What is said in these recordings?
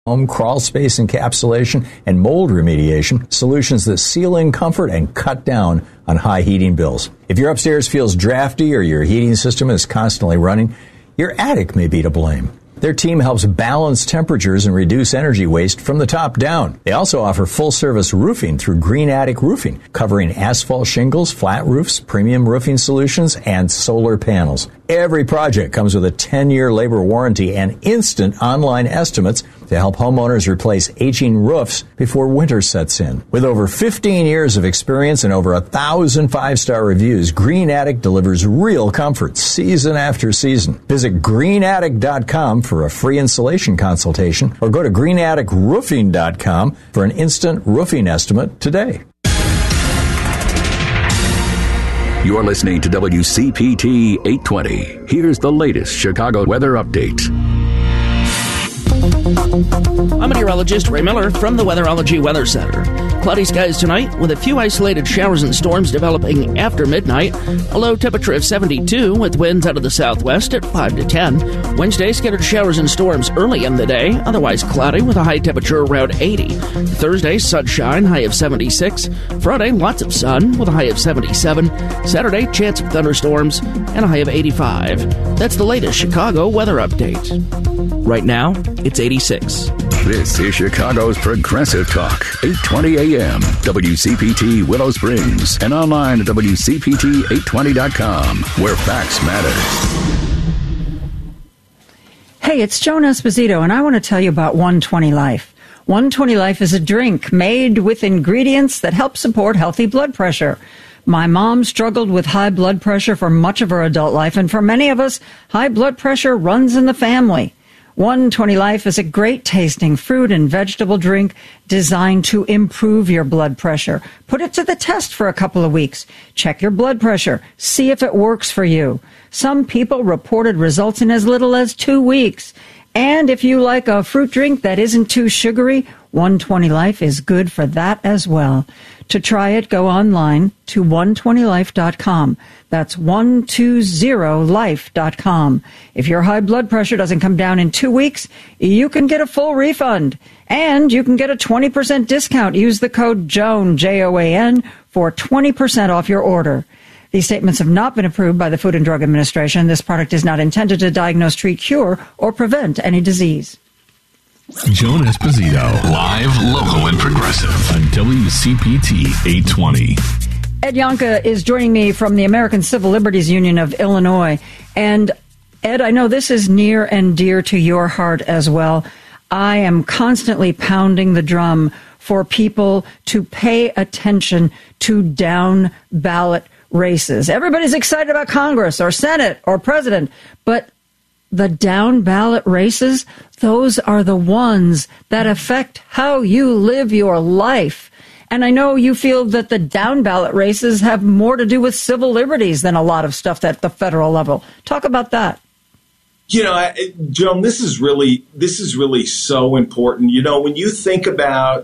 home crawl space encapsulation and mold remediation, solutions that seal in comfort and cut down on high heating bills. If your upstairs feels drafty or your heating system is constantly running, your attic may be to blame. Their team helps balance temperatures and reduce energy waste from the top down. They also offer full-service roofing through Green Attic Roofing, covering asphalt shingles, flat roofs, premium roofing solutions, and solar panels. Every project comes with a 10-year labor warranty and instant online estimates to help homeowners replace aging roofs before winter sets in. With over 15 years of experience and over 1,000 five-star reviews, Green Attic delivers real comfort season after season. Visit greenattic.com for a free installation consultation or go to greenatticroofing.com for an instant roofing estimate today. You're listening to WCPT 820. Here's the latest Chicago weather update. I'm meteorologist Ray Miller from the Weatherology Weather Center. Cloudy skies tonight with a few isolated showers and storms developing after midnight. A low temperature of 72 with winds out of the southwest at 5 to 10. Wednesday, scattered showers and storms early in the day, otherwise cloudy with a high temperature around 80. Thursday, sunshine, high of 76. Friday, lots of sun with a high of 77. Saturday, chance of thunderstorms and a high of 85. That's the latest Chicago weather update. Right now, it's 86. This is Chicago's Progressive Talk, 820 AM, WCPT Willow Springs, and online at WCPT820.com, where facts matter. Hey, it's Joan Esposito, and I want to tell you about 120 Life. 120 Life is a drink made with ingredients that help support healthy blood pressure. My mom struggled with high blood pressure for much of her adult life, and for many of us, high blood pressure runs in the family. 120 Life is a great-tasting fruit and vegetable drink designed to improve your blood pressure. Put it to the test for a couple of weeks. Check your blood pressure. See if it works for you. Some people reported results in as little as 2 weeks. And if you like a fruit drink that isn't too sugary, 120 Life is good for that as well. To try it, go online to 120life.com. That's 120life.com. If your high blood pressure doesn't come down in 2 weeks, you can get a full refund. And you can get a 20% discount. Use the code JOAN, J-O-A-N, for 20% off your order. These statements have not been approved by the Food and Drug Administration. This product is not intended to diagnose, treat, cure, or prevent any disease. Joan Esposito, live, local, and progressive on WCPT 820. Ed Yonka is joining me from the American Civil Liberties Union of Illinois. And Ed, I know this is near and dear to your heart as well. I am constantly pounding the drum for people to pay attention to down ballot races. Everybody's excited about Congress or Senate or president, but the down ballot races, those are the ones that affect how you live your life. And I know you feel that the down ballot races have more to do with civil liberties than a lot of stuff at the federal level. Talk about that. You know, Joan, this is really so important. You know, when you think about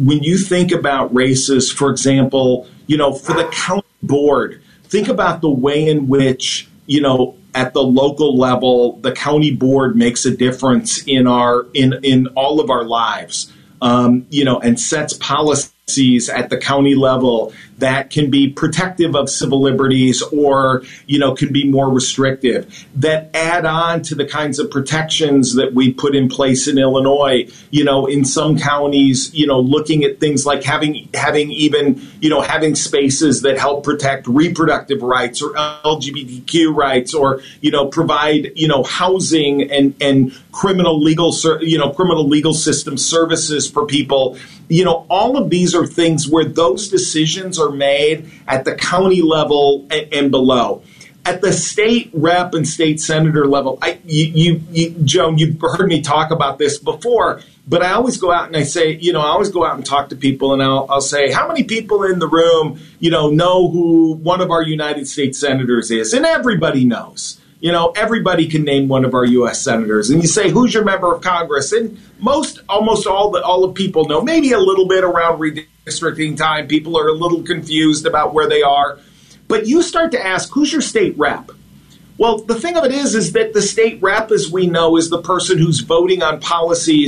races, for example, you know, for the county board, think about the way in which, you know, at the local level, the county board makes a difference in all of our lives, you know, and sets policies at the county level that can be protective of civil liberties or, you know, can be more restrictive, that add on to the kinds of protections that we put in place in Illinois, you know, in some counties, you know, looking at things like having even, you know, having spaces that help protect reproductive rights or LGBTQ rights or, you know, provide, you know, housing and criminal legal system services for people. You know, all of these are things where those decisions are made at the county level and below. At the state rep and state senator level, Joan, you've heard me talk about this before, but I always go out and I say, you know, I always go out and talk to people and I'll say, how many people in the room, you know who one of our United States senators is? And everybody knows. You know, everybody can name one of our U.S. senators. And you say, who's your member of Congress? And almost all the people know. Maybe a little bit around redistricting time. People are a little confused about where they are. But you start to ask, who's your state rep? Well, the thing of it is that the state rep, as we know, is the person who's voting on policies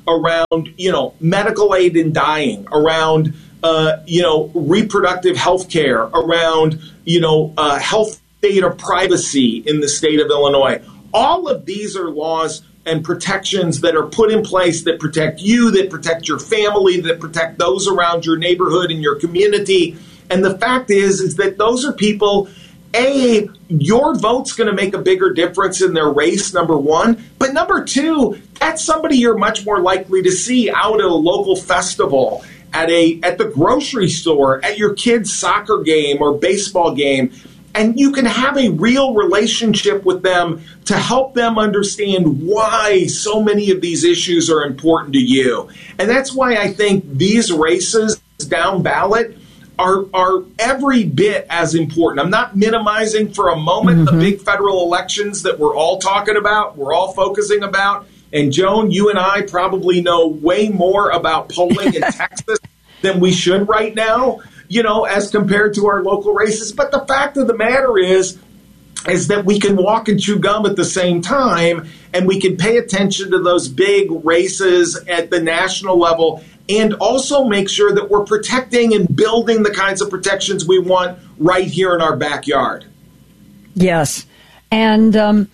around, medical aid in dying, around, reproductive health care, around, health data privacy in the state of Illinois. All of these are laws and protections that are put in place that protect you, that protect your family, that protect those around your neighborhood and your community. And the fact is that those are people, A, your vote's going to make a bigger difference in their race, number one. But number two, that's somebody you're much more likely to see out at a local festival, at the grocery store, at your kid's soccer game or baseball game. And you can have a real relationship with them to help them understand why so many of these issues are important to you. And that's why I think these races down ballot are every bit as important. I'm not minimizing for a moment the big federal elections that we're all talking about, we're all focusing about. And Joan, you and I probably know way more about polling in Texas than we should right now, as compared to our local races. But the fact of the matter is that we can walk and chew gum at the same time, and we can pay attention to those big races at the national level and also make sure that we're protecting and building the kinds of protections we want right here in our backyard. Yes. And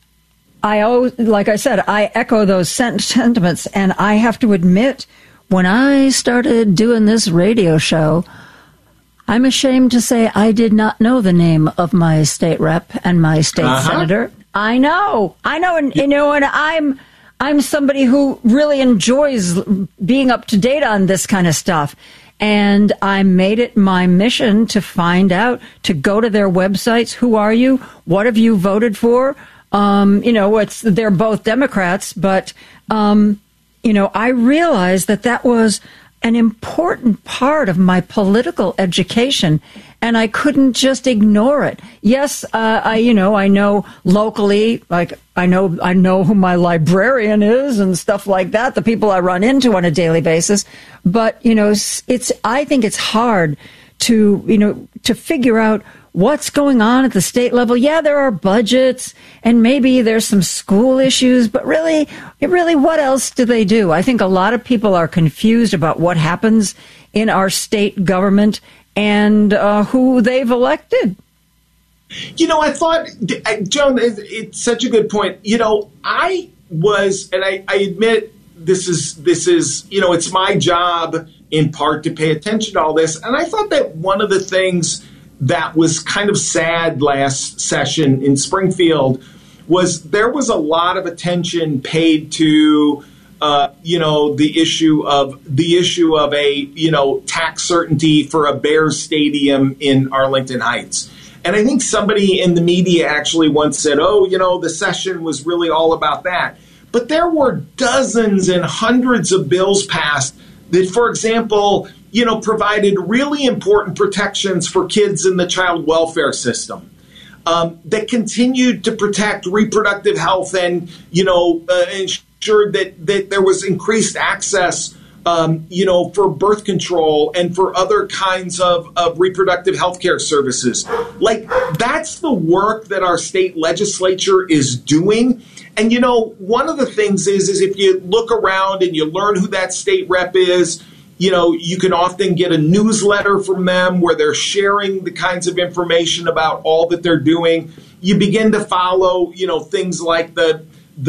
like I said, I echo those sentiments. And I have to admit, when I started doing this radio show, I'm ashamed to say I did not know the name of my state rep and my state senator. I know. And, and I'm somebody who really enjoys being up to date on this kind of stuff. And I made it my mission to find out, to go to their websites. Who are you? What have you voted for? They're both Democrats, but, I realized that was an important part of my political education, and I couldn't just ignore it. Yes, I know locally, like I know who my librarian is and stuff like that, the people I run into on a daily basis. But, I think it's hard to figure out what's going on at the state level. Yeah, there are budgets and maybe there's some school issues, but really, what else do they do? I think a lot of people are confused about what happens in our state government and who they've elected. I thought, Joan, it's such a good point. I was, and I admit this is, it's my job in part to pay attention to all this. And I thought that one of the things that was kind of sad last session in Springfield was there was a lot of attention paid to the issue of a tax certainty for a Bears stadium in Arlington Heights. And I think somebody in the media actually once said, the session was really all about that. But there were dozens and hundreds of bills passed that, for example, provided really important protections for kids in the child welfare system, that continued to protect reproductive health and, ensured that there was increased access, for birth control and for other kinds of reproductive health care services. Like, that's the work that our state legislature is doing. And, one of the things is if you look around and you learn who that state rep is, you can often get a newsletter from them where they're sharing the kinds of information about all that they're doing. You begin to follow, things like the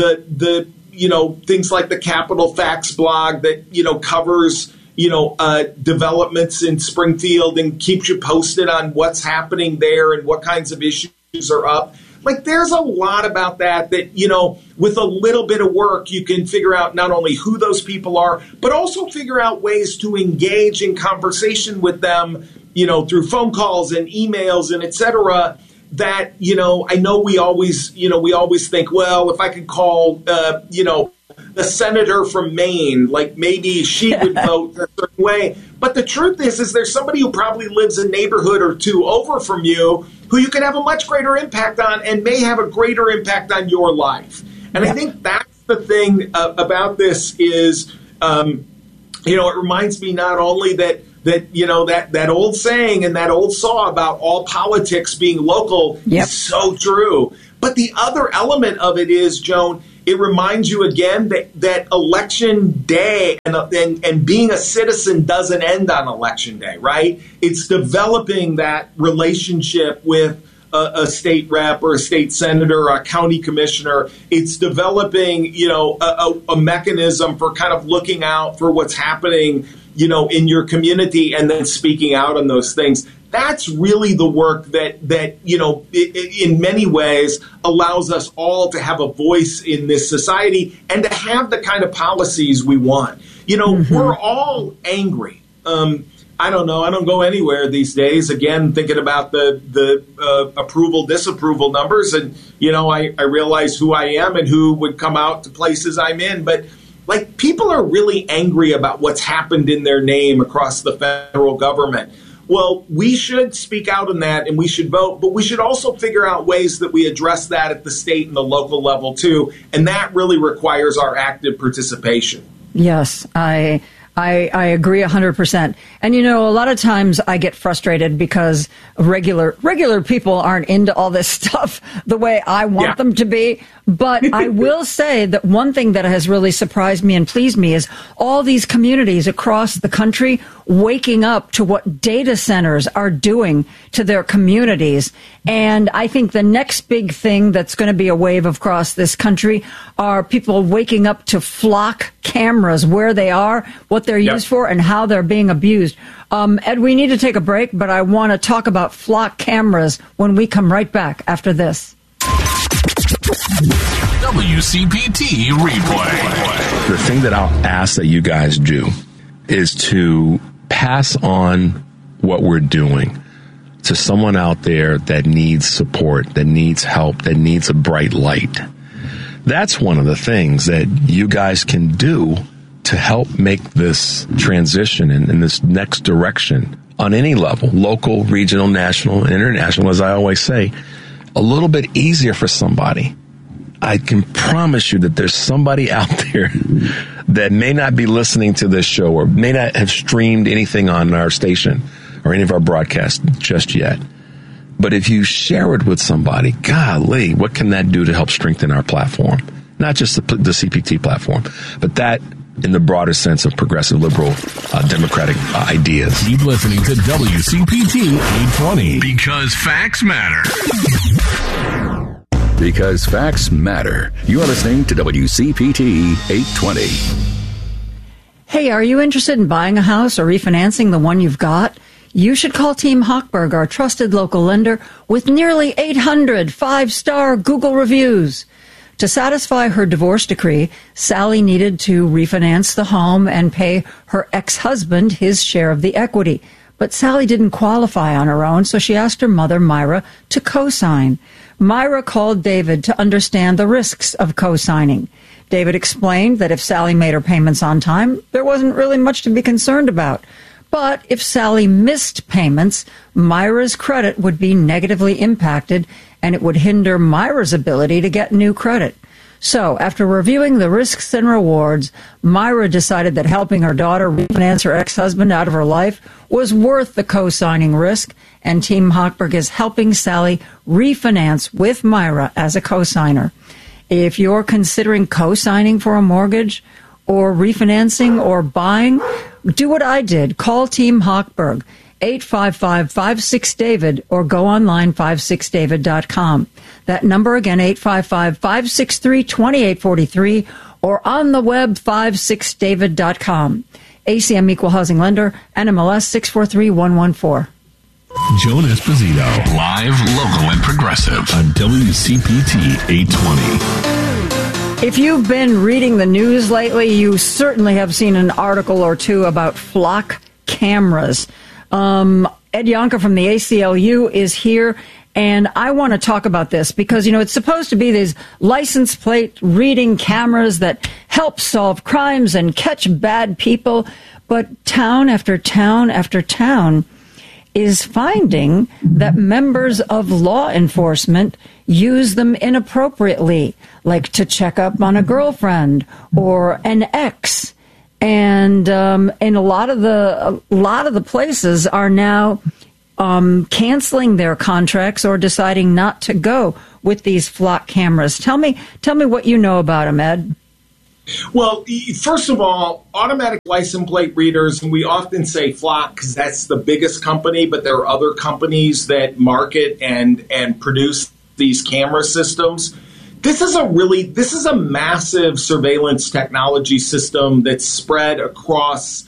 Capitol Facts blog that, covers, developments in Springfield and keeps you posted on what's happening there and what kinds of issues are up. Like, there's a lot about that, with a little bit of work, you can figure out not only who those people are, but also figure out ways to engage in conversation with them, through phone calls and emails and et cetera, that, I know we always think, well, if I could call, the senator from Maine, like maybe she would vote a certain way. But the truth is there's somebody who probably lives a neighborhood or two over from you who you can have a much greater impact on and may have a greater impact on your life. And I think that's the thing about this is, it reminds me not only that old saying and that old saw about all politics being local is so true. But the other element of it is, Joan, It reminds you again that election day and being a citizen doesn't end on election day, right? It's developing that relationship with a state rep or a state senator or a county commissioner. It's developing, a mechanism for kind of looking out for what's happening, in your community and then speaking out on those things. That's really the work that in many ways allows us all to have a voice in this society and to have the kind of policies we want. We're all angry. I don't know. I don't go anywhere these days. Again, thinking about the approval, disapproval numbers. And, I realize who I am and who would come out to places I'm in. But people are really angry about what's happened in their name across the federal government. Well, we should speak out on that and we should vote, but we should also figure out ways that we address that at the state and the local level, too. And that really requires our active participation. Yes, I agree 100%. And, a lot of times I get frustrated because regular people aren't into all this stuff the way I want them to be. But I will say that one thing that has really surprised me and pleased me is all these communities across the country waking up to what data centers are doing to their communities. And I think the next big thing that's going to be a wave across this country are people waking up to flock cameras, where they are, what they're used for, and how they're being abused. Ed, we need to take a break, but I want to talk about flock cameras when we come right back after this. WCPT replay. The thing that I'll ask that you guys do is to pass on what we're doing to someone out there that needs support, that needs help, that needs a bright light. That's one of the things that you guys can do to help make this transition in this next direction on any level, local, regional, national, international, as I always say, a little bit easier for somebody. I can promise you that there's somebody out there that may not be listening to this show or may not have streamed anything on our station or any of our broadcasts just yet. But if you share it with somebody, golly, what can that do to help strengthen our platform? Not just the CPT platform, but that in the broader sense of progressive, liberal, democratic ideas. Keep listening to WCPT 820. Because facts matter. Because facts matter. You are listening to WCPT 820. Hey, are you interested in buying a house or refinancing the one you've got? You should call Team Hochberg, our trusted local lender, with nearly 800 five-star Google reviews. To satisfy her divorce decree, Sally needed to refinance the home and pay her ex-husband his share of the equity. But Sally didn't qualify on her own, so she asked her mother, Myra, to co-sign. Myra called David to understand the risks of co-signing. David explained that if Sally made her payments on time, there wasn't really much to be concerned about. But if Sally missed payments, Myra's credit would be negatively impacted, and it would hinder Myra's ability to get new credit. So, after reviewing the risks and rewards, Myra decided that helping her daughter refinance her ex-husband out of her life was worth the co-signing risk, and Team Hochberg is helping Sally refinance with Myra as a co-signer. If you're considering co-signing for a mortgage or refinancing or buying, do what I did. Call Team Hochberg, 855-56-DAVID, or go online, 56david.com. That number again, 855-563-2843, or on the web, 56david.com. ACM Equal Housing Lender, NMLS 643114. Joan Esposito, live, local, and progressive on WCPT 820. If you've been reading the news lately, you certainly have seen an article or two about flock cameras. Ed Yonka from the ACLU is here, and I want to talk about this because, it's supposed to be these license plate reading cameras that help solve crimes and catch bad people, but town after town after town is finding that members of law enforcement use them inappropriately, like to check up on a girlfriend or an ex. And a lot of the places are now canceling their contracts or deciding not to go with these flock cameras. Tell me what you know about them, Ed. Well, first of all, automatic license plate readers, and we often say flock because that's the biggest company, but there are other companies that market and produce these camera systems. This is a massive surveillance technology system that's spread across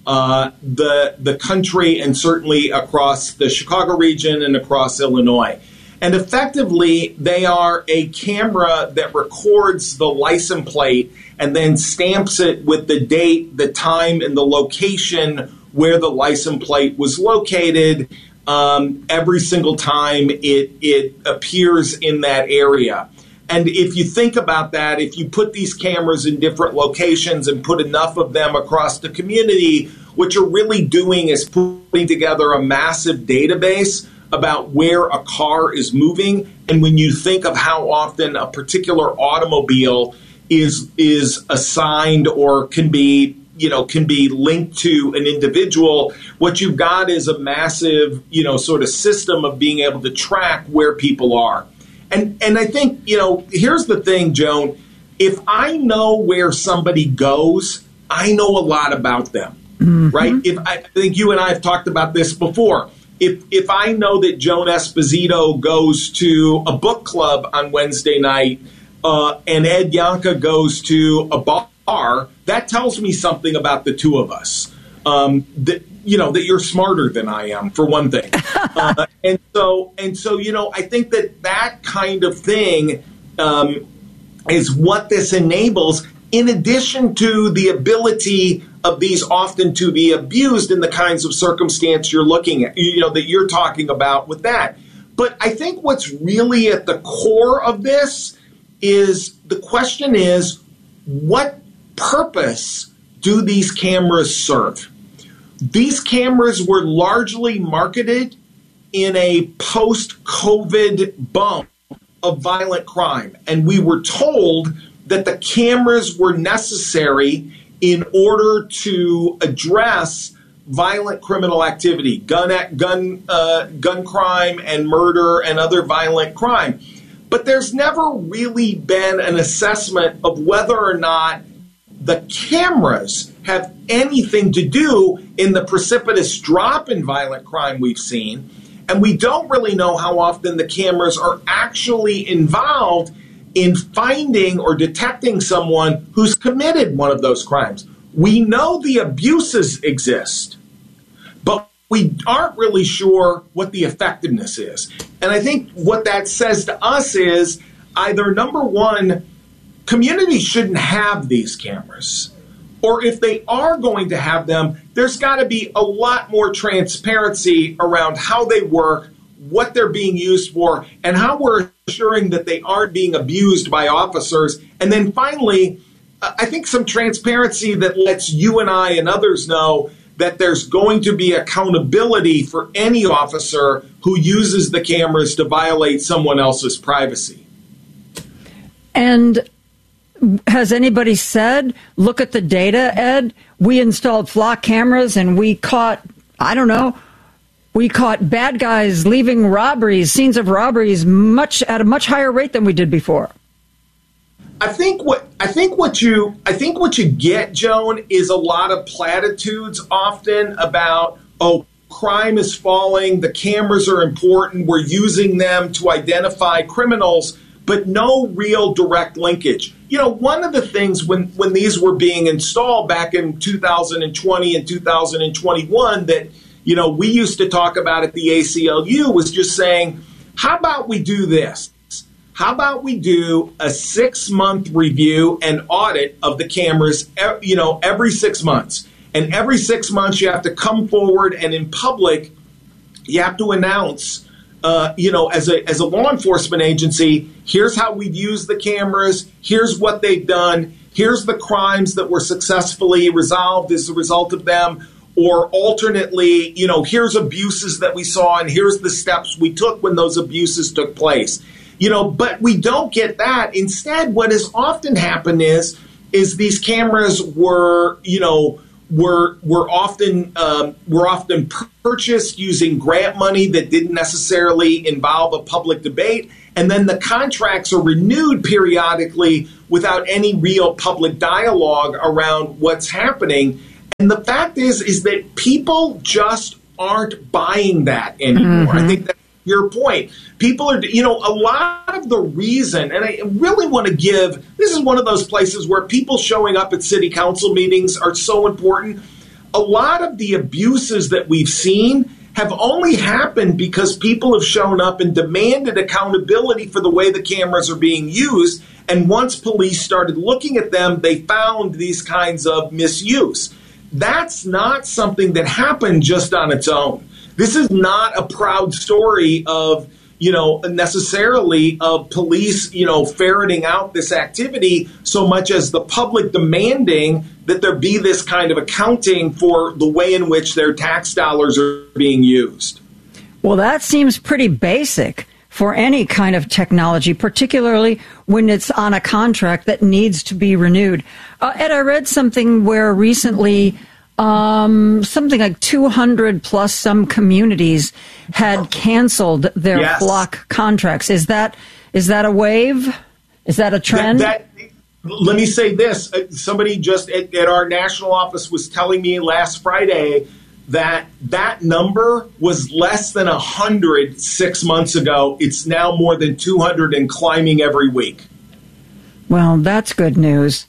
the country and certainly across the Chicago region and across Illinois. And effectively, they are a camera that records the license plate and then stamps it with the date, the time, and the location where the license plate was located every single time it appears in that area. And if you think about that, if you put these cameras in different locations and put enough of them across the community, what you're really doing is putting together a massive database about where a car is moving. And when you think of how often a particular automobile is assigned or can be linked to an individual, what you've got is a massive, sort of system of being able to track where people are. And I think, here's the thing, Joan, if I know where somebody goes, I know a lot about them, right? I think you and I have talked about this before. If I know that Joan Esposito goes to a book club on Wednesday night and Ed Yanka goes to a bar, that tells me something about the two of us. That you're smarter than I am, for one thing. And so, I think that kind of thing is what this enables, in addition to the ability of these often to be abused in the kinds of circumstance you're looking at, that you're talking about with that. But I think what's really at the core of this is the question is, what purpose do these cameras serve? These cameras were largely marketed in a post-COVID bump of violent crime. And we were told that the cameras were necessary in order to address violent criminal activity, gun crime and murder and other violent crime. But there's never really been an assessment of whether or not the cameras have anything to do in the precipitous drop in violent crime we've seen. And we don't really know how often the cameras are actually involved in finding or detecting someone who's committed one of those crimes. We know the abuses exist, but we aren't really sure what the effectiveness is. And I think what that says to us is either, number one, communities shouldn't have these cameras. Or if they are going to have them, there's got to be a lot more transparency around how they work, what they're being used for, and how we're assuring that they aren't being abused by officers. And then finally, I think some transparency that lets you and I and others know that there's going to be accountability for any officer who uses the cameras to violate someone else's privacy. And has anybody said, look at the data, Ed? We installed flock cameras and we caught bad guys leaving robberies, scenes of robberies at a much higher rate than we did before. I think what you get, Joan, is a lot of platitudes often about, crime is falling, the cameras are important, we're using them to identify criminals, but no real direct linkage. One of the things when these were being installed back in 2020 and 2021 that, we used to talk about at the ACLU was just saying, how about we do this? How about we do a 6-month review and audit of the cameras, every 6 months? And every 6 months you have to come forward and in public, you have to announce, as a law enforcement agency, here's how we've used the cameras, here's what they've done, here's the crimes that were successfully resolved as a result of them, or alternately, here's abuses that we saw and here's the steps we took when those abuses took place. But we don't get that. Instead, what has often happened is these cameras were were often purchased using grant money that didn't necessarily involve a public debate. And then the contracts are renewed periodically without any real public dialogue around what's happening. And the fact is that people just aren't buying that anymore. I think that's your point. People are, a lot of the reason, and I really want to give, this is one of those places where people showing up at city council meetings are so important. A lot of the abuses that we've seen have only happened because people have shown up and demanded accountability for the way the cameras are being used. And once police started looking at them, they found these kinds of misuse. That's not something that happened just on its own. This is not a proud story of, necessarily of police, ferreting out this activity so much as the public demanding that there be this kind of accounting for the way in which their tax dollars are being used. Well, that seems pretty basic for any kind of technology, particularly when it's on a contract that needs to be renewed. Ed, I read something where recently something like 200 plus some communities had canceled their block contracts. Is that a wave? Is that a trend? Let me say this. Somebody just at our national office was telling me last Friday that number was less than 100 6 months ago. It's now more than 200 and climbing every week. Well, that's good news.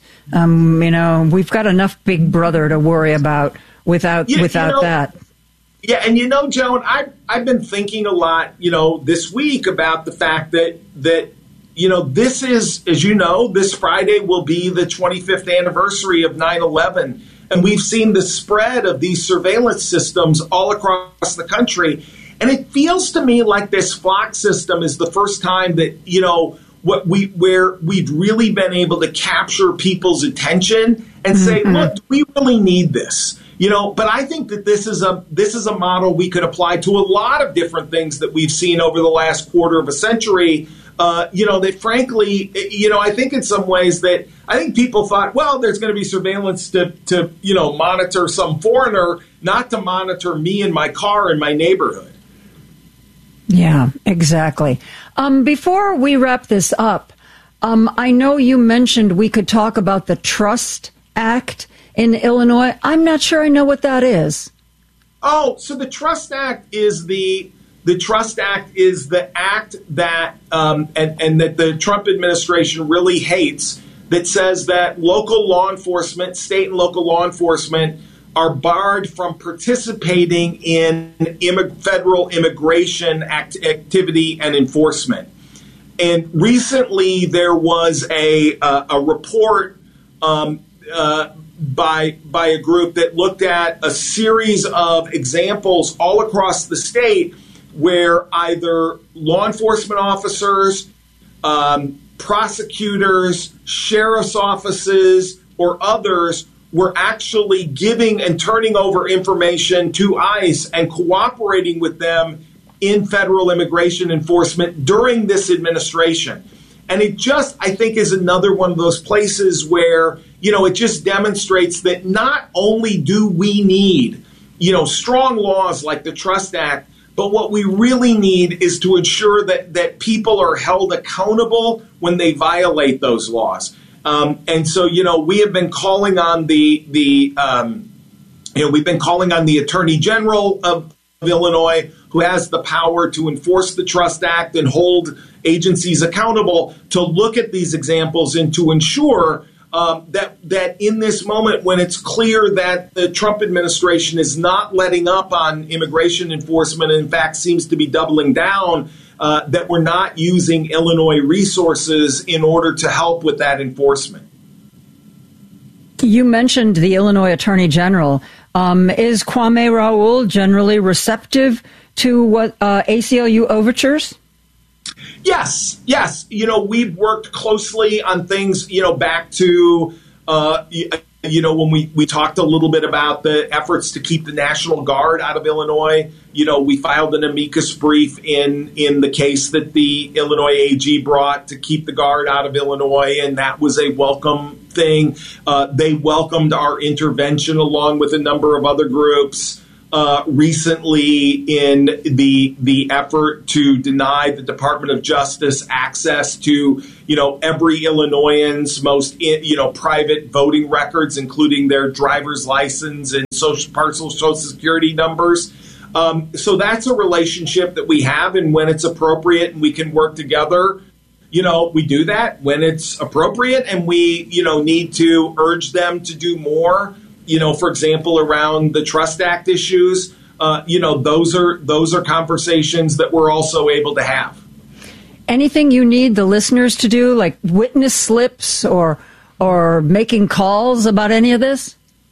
We've got enough Big Brother to worry about without that. Yeah, and Joan, I've been thinking a lot, this week about the fact that this is, as you know, this Friday will be the 25th anniversary of 9/11, and we've seen the spread of these surveillance systems all across the country, and it feels to me like this Flock system is the first time that where we've really been able to capture people's attention and say, look, do we really need this? But I think that this is a model we could apply to a lot of different things that we've seen over the last quarter of a century. That frankly, I think in some ways that I think people thought, well, there's going to be surveillance to monitor some foreigner, not to monitor me and my car in my neighborhood. Yeah, exactly. Before we wrap this up, I know you mentioned we could talk about the Trust Act in Illinois. I'm not sure I know what that is. Oh, so the Trust Act is the act that and that the Trump administration really hates, that says that local law enforcement, state and local law enforcement, are barred from participating in federal immigration activity and enforcement. And recently there was a report by a group that looked at a series of examples all across the state where either law enforcement officers, prosecutors, sheriff's offices, or others were actually giving and turning over information to ICE and cooperating with them in federal immigration enforcement during this administration. And it just, I think, is another one of those places where, it just demonstrates that not only do we need, strong laws like the Trust Act, but what we really need is to ensure that people are held accountable when they violate those laws. And so, we have been calling on we've been calling on the Attorney General of Illinois, who has the power to enforce the Trust Act and hold agencies accountable, to look at these examples and to ensure that in this moment, when it's clear that the Trump administration is not letting up on immigration enforcement and in fact seems to be doubling down, that we're not using Illinois resources in order to help with that enforcement. You mentioned the Illinois Attorney General. Is Kwame Raoul generally receptive to what ACLU overtures? Yes. We've worked closely on things, back to, When we talked a little bit about the efforts to keep the National Guard out of Illinois, we filed an amicus brief in the case that the Illinois AG brought to keep the Guard out of Illinois, and that was a welcome thing. They welcomed our intervention along with a number of other groups recently in the effort to deny the Department of Justice access to every Illinoisan's most private voting records, including their driver's license and personal social security numbers. So that's a relationship that we have, and when it's appropriate and we can work together, we do that when it's appropriate, and we need to urge them to do more. For example, around the Trust Act issues, those are conversations that we're also able to have. Anything you need the listeners to do, like witness slips or making calls about any of this?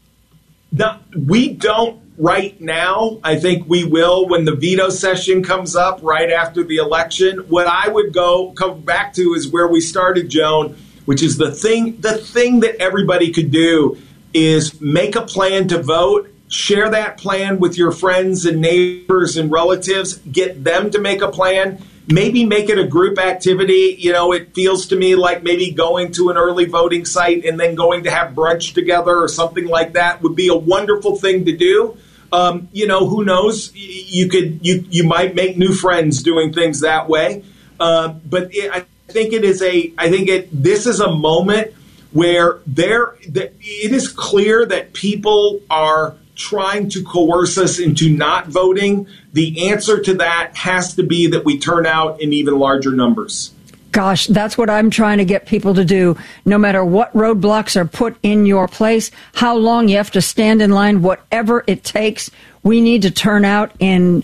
No, we don't right now. I think we will when the veto session comes up right after the election. What I would come back to is where we started, Joan, which is the thing that everybody could do is make a plan to vote, share that plan with your friends and neighbors and relatives, get them to make a plan, maybe make it a group activity. It feels to me like maybe going to an early voting site and then going to have brunch together or something like that would be a wonderful thing to do. Who knows? You might make new friends doing things that way. But I think this is a moment where it is clear that people are trying to coerce us into not voting. The answer to that has to be that we turn out in even larger numbers. Gosh, that's what I'm trying to get people to do. No matter what roadblocks are put in your place, how long you have to stand in line, whatever it takes, we need to turn out in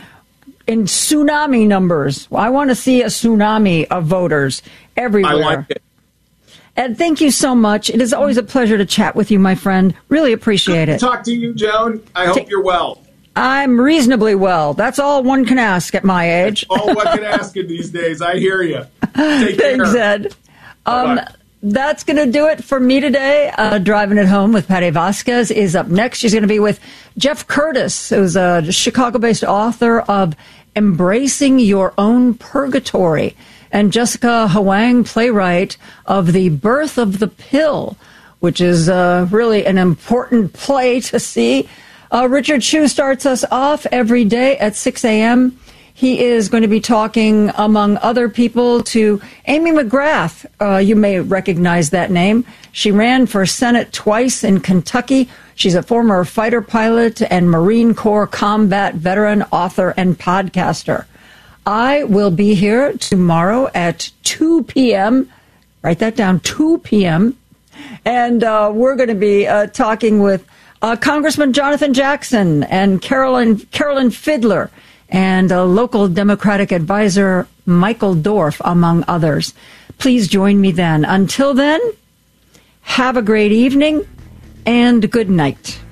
tsunami numbers. I want to see a tsunami of voters everywhere. I like it. Ed, thank you so much. It is always a pleasure to chat with you, my friend. Really appreciate it. Talk to you, Joan. I hope you're well. I'm reasonably well. That's all one can ask at my age. That's all one can ask in these days. I hear you. Take care. Thanks, Ed. That's going to do it for me today. Driving It Home with Patty Vasquez is up next. She's going to be with Jeff Curtis, who's a Chicago-based author of Embracing Your Own Purgatory, and Jessica Hwang, playwright of The Birth of the Pill, which is really an important play to see. Richard Chu starts us off every day at 6 a.m. He is going to be talking, among other people, to Amy McGrath. You may recognize that name. She ran for Senate twice in Kentucky. She's a former fighter pilot and Marine Corps combat veteran, author, and podcaster. I will be here tomorrow at 2 p.m. Write that down, 2 p.m. And we're going to be talking with Congressman Jonathan Jackson and Carolyn Fidler and local Democratic advisor Michael Dorf, among others. Please join me then. Until then, have a great evening and good night.